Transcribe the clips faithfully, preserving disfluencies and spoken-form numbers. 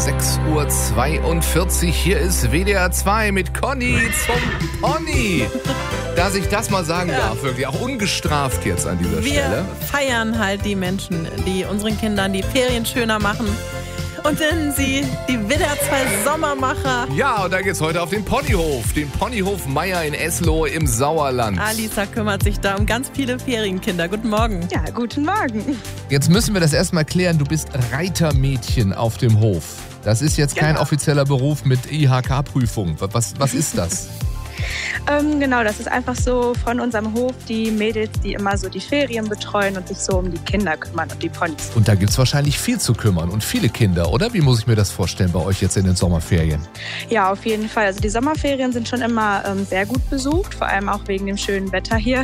sechs Uhr zweiundvierzig. Hier ist W D R zwei mit Conny zum Pony. Dass ich das mal sagen ja. darf, wirklich auch ungestraft jetzt an dieser Wir Stelle. Wir feiern halt die Menschen, die unseren Kindern die Ferien schöner machen. Und dann sie, die W D R zwei Sommermacher. Ja, und da geht's heute auf den Ponyhof. Den Ponyhof Meier in Eslohe im Sauerland. Alisa kümmert sich da um ganz viele Ferienkinder. Guten Morgen. Ja, guten Morgen. Jetzt müssen wir das erstmal klären. Du bist Reitermädchen auf dem Hof. Das ist jetzt kein genau. offizieller Beruf mit I H K-Prüfung. Was, was ist das? ähm, genau, das ist einfach so von unserem Hof die Mädels, die immer so die Ferien betreuen und sich so um die Kinder kümmern und die Ponys. Und da gibt es wahrscheinlich viel zu kümmern und viele Kinder, oder? Wie muss ich mir das vorstellen bei euch jetzt in den Sommerferien? Ja, auf jeden Fall. Also die Sommerferien sind schon immer ähm, sehr gut besucht, vor allem auch wegen dem schönen Wetter hier.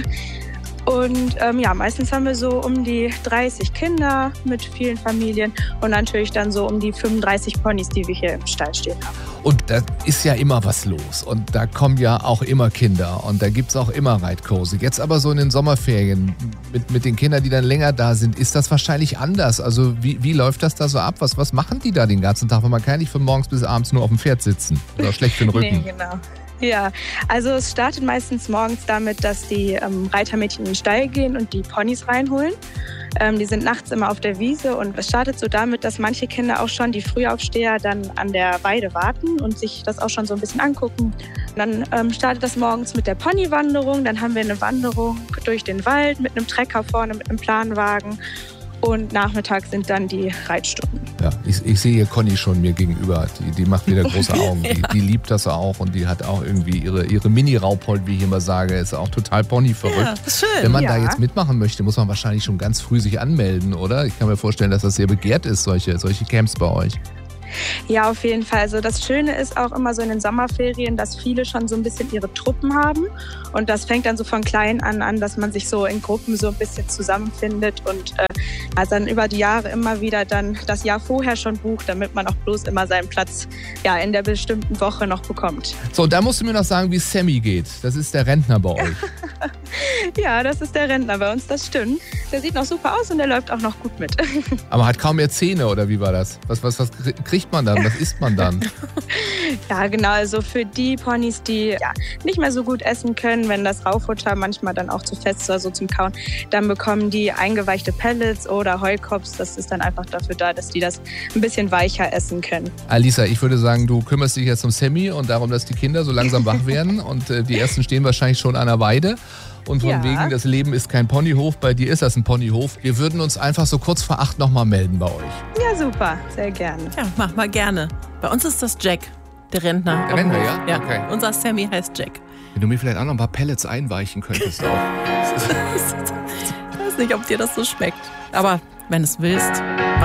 Und ähm, ja, meistens haben wir so um die dreißig Kinder mit vielen Familien und natürlich dann so um die fünfunddreißig Ponys, die wir hier im Stall stehen haben. Und da ist ja immer was los und da kommen ja auch immer Kinder und da gibt es auch immer Reitkurse. Jetzt aber so in den Sommerferien mit, mit den Kindern, die dann länger da sind, ist das wahrscheinlich anders. Also wie, wie läuft das da so ab? Was, was machen die da den ganzen Tag? Weil man kann nicht von morgens bis abends nur auf dem Pferd sitzen oder schlecht für den Rücken. Nee, genau. Ja, also es startet meistens morgens damit, dass die ähm, Reitermädchen in den Stall gehen und die Ponys reinholen. Ähm, die sind nachts immer auf der Wiese und es startet so damit, dass manche Kinder auch schon, die Frühaufsteher, dann an der Weide warten und sich das auch schon so ein bisschen angucken. Und dann ähm, startet das morgens mit der Ponywanderung, dann haben wir eine Wanderung durch den Wald mit einem Trecker vorne, mit einem Planwagen. Und nachmittags sind dann die Reitstunden. Ja, ich, ich sehe hier Conny schon mir gegenüber. Die, die macht wieder große Augen. ja. die, die liebt das auch und die hat auch irgendwie ihre, ihre Mini-Rauphold, wie ich immer sage, ist auch total Pony-verrückt. Ja, das ist schön. Wenn man ja. da jetzt mitmachen möchte, muss man wahrscheinlich schon ganz früh sich anmelden, oder? Ich kann mir vorstellen, dass das sehr begehrt ist, solche, solche Camps bei euch. Ja, auf jeden Fall. Also das Schöne ist auch immer so in den Sommerferien, dass viele schon so ein bisschen ihre Truppen haben. Und das fängt dann so von klein an an, dass man sich so in Gruppen so ein bisschen zusammenfindet und äh, also dann über die Jahre immer wieder dann das Jahr vorher schon bucht, damit man auch bloß immer seinen Platz ja in der bestimmten Woche noch bekommt. So, und da musst du mir noch sagen, wie Sammy geht. Das ist der Rentner bei euch. Ja, das ist der Rentner bei uns, das stimmt. Der sieht noch super aus und der läuft auch noch gut mit. Aber hat kaum mehr Zähne, oder wie war das? Was, was, was kriegt man dann? Was isst man dann? Ja, genau. Also für die Ponys, die ja, nicht mehr so gut essen können, wenn das Raufutter manchmal dann auch zu fest ist oder so zum Kauen, dann bekommen die eingeweichte Pellets oder Heukops. Das ist dann einfach dafür da, dass die das ein bisschen weicher essen können. Alisa, ich würde sagen, du kümmerst dich jetzt um Sammy und darum, dass die Kinder so langsam wach werden. Und äh, die ersten stehen wahrscheinlich schon an der Weide. Und von Ja. wegen, das Leben ist kein Ponyhof, bei dir ist das ein Ponyhof. Wir würden uns einfach so kurz vor acht nochmal melden bei euch. Ja, super. Sehr gerne. Ja, mach mal gerne. Bei uns ist das Jack, der Rentner. Der Rentner, ja? Ja, Okay. Unser Sammy heißt Jack. Wenn du mir vielleicht auch noch ein paar Pellets einweichen könntest auch. Ich weiß nicht, ob dir das so schmeckt. Aber wenn du es willst,